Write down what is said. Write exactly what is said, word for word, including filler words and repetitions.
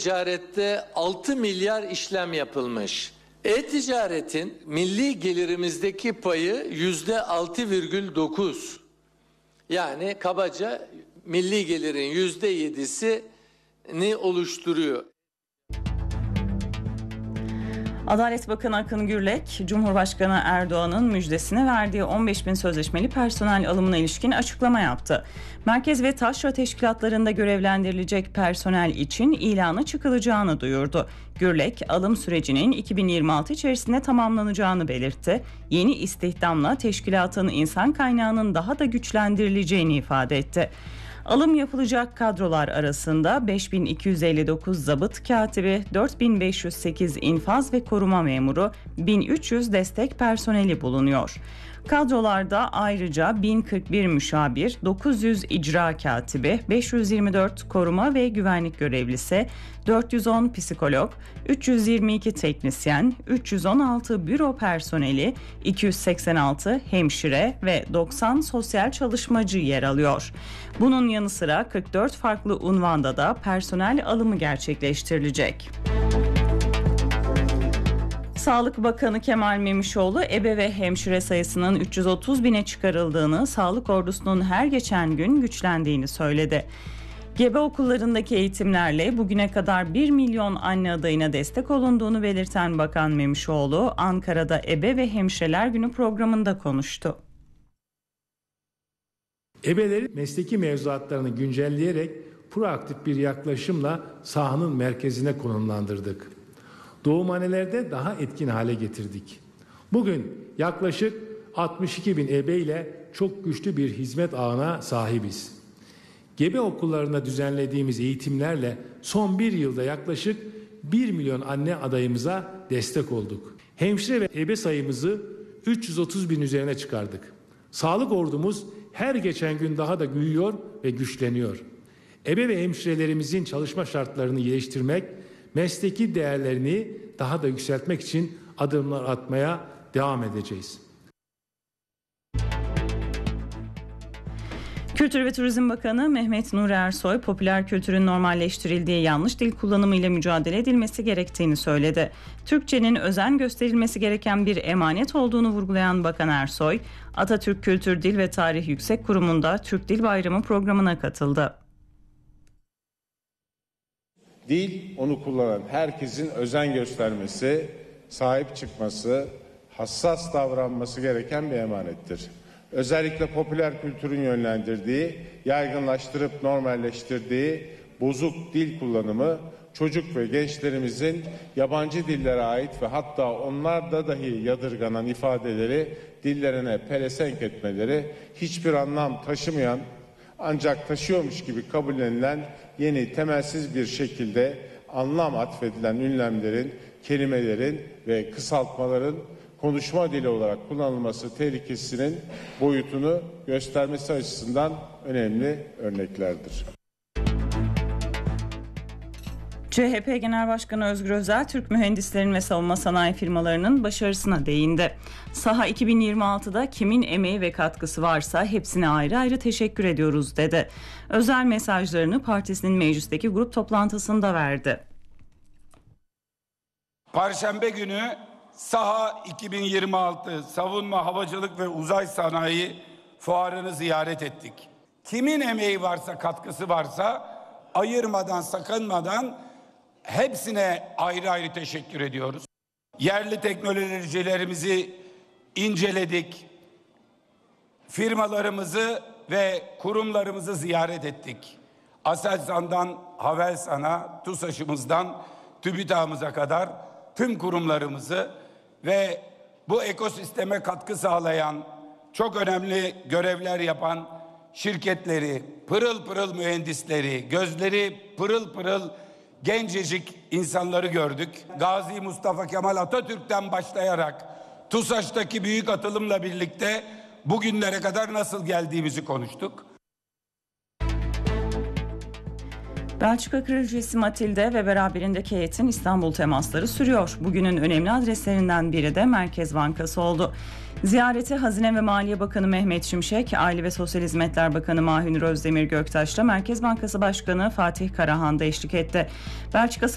e-ticarette altı milyar işlem yapılmış. E-ticaretin milli gelirimizdeki payı yüzde altı virgül dokuz. Yani kabaca milli gelirin yüzde yedisini oluşturuyor. Adalet Bakanı Akın Gürlek, Cumhurbaşkanı Erdoğan'ın müjdesini verdiği on beş bin sözleşmeli personel alımına ilişkin açıklama yaptı. Merkez ve taşra teşkilatlarında görevlendirilecek personel için ilanı çıkılacağını duyurdu. Gürlek, alım sürecinin iki bin yirmi altı içerisinde tamamlanacağını belirtti. Yeni istihdamla teşkilatın insan kaynağının daha da güçlendirileceğini ifade etti. Alım yapılacak kadrolar arasında beş bin iki yüz elli dokuz zabıt katibi, dört bin beş yüz sekiz infaz ve koruma memuru, bin üç yüz destek personeli bulunuyor. Kadrolarda ayrıca bin kırk bir müşavir, dokuz yüz icra katibi, beş yüz yirmi dört koruma ve güvenlik görevlisi, dört yüz on psikolog, üç yüz yirmi iki teknisyen, üç yüz on altı büro personeli, iki yüz seksen altı hemşire ve doksan sosyal çalışmacı yer alıyor. Bunun yanı sıra kırk dört farklı unvanda da personel alımı gerçekleştirilecek. Sağlık Bakanı Kemal Memişoğlu, ebe ve hemşire sayısının üç yüz otuz bine çıkarıldığını, sağlık ordusunun her geçen gün güçlendiğini söyledi. Gebe okullarındaki eğitimlerle bugüne kadar bir milyon anne adayına destek olunduğunu belirten Bakan Memişoğlu, Ankara'da Ebe ve Hemşireler Günü programında konuştu. Ebeleri mesleki mevzuatlarını güncelleyerek proaktif bir yaklaşımla sahanın merkezine konumlandırdık. Doğumhanelerde daha etkin hale getirdik. Bugün yaklaşık altmış iki bin ebe ile çok güçlü bir hizmet ağına sahibiz. Gebe okullarında düzenlediğimiz eğitimlerle son bir yılda yaklaşık bir milyon anne adayımıza destek olduk. Hemşire ve ebe sayımızı üç yüz otuz bin üzerine çıkardık. Sağlık ordumuz her geçen gün daha da büyüyor ve güçleniyor. Ebe ve hemşirelerimizin çalışma şartlarını iyileştirmek, mesleki değerlerini daha da yükseltmek için adımlar atmaya devam edeceğiz. Kültür ve Turizm Bakanı Mehmet Nuri Ersoy, popüler kültürün normalleştirildiği yanlış dil kullanımıyla mücadele edilmesi gerektiğini söyledi. Türkçenin özen gösterilmesi gereken bir emanet olduğunu vurgulayan Bakan Ersoy, Atatürk Kültür, Dil ve Tarih Yüksek Kurumu'nda Türk Dil Bayramı programına katıldı. Dil, onu kullanan herkesin özen göstermesi, sahip çıkması, hassas davranması gereken bir emanettir. Özellikle popüler kültürün yönlendirdiği, yaygınlaştırıp normalleştirdiği bozuk dil kullanımı, çocuk ve gençlerimizin yabancı dillere ait ve hatta onlarda dahi yadırganan ifadeleri dillerine pelesenk etmeleri, hiçbir anlam taşımayan ancak taşıyormuş gibi kabullenilen yeni temelsiz bir şekilde anlam atfedilen ünlemlerin, kelimelerin ve kısaltmaların konuşma dili olarak kullanılması tehlikesinin boyutunu göstermesi açısından önemli örneklerdir. C H P Genel Başkanı Özgür Özel, Türk mühendislerin ve savunma sanayi firmalarının başarısına değindi. Saha iki bin yirmi altıda kimin emeği ve katkısı varsa hepsine ayrı ayrı teşekkür ediyoruz dedi. Özel mesajlarını partisinin meclisteki grup toplantısında verdi. Perşembe günü Saha iki bin yirmi altı Savunma, Havacılık ve Uzay Sanayi Fuarı'nı ziyaret ettik. Kimin emeği varsa, katkısı varsa ayırmadan, sakınmadan hepsine ayrı ayrı teşekkür ediyoruz. Yerli teknolojilerimizi inceledik. Firmalarımızı ve kurumlarımızı ziyaret ettik. Aselsan'dan Havelsan'a, TUSAŞ'ımızdan TÜBİTAK'ımıza kadar tüm kurumlarımızı ve bu ekosisteme katkı sağlayan, çok önemli görevler yapan şirketleri, pırıl pırıl mühendisleri, gözleri pırıl pırıl gencecik insanları gördük. Gazi Mustafa Kemal Atatürk'ten başlayarak TUSAŞ'taki büyük atılımla birlikte bugünlere kadar nasıl geldiğimizi konuştuk. Belçika Kraliçesi Matilde ve beraberindeki heyetin İstanbul temasları sürüyor. Bugünün önemli adreslerinden biri de Merkez Bankası oldu. Ziyarete Hazine ve Maliye Bakanı Mehmet Şimşek, Aile ve Sosyal Hizmetler Bakanı Mahir Özdemir Göktaş'la Merkez Bankası Başkanı Fatih Karahan da eşlik etti. Belçika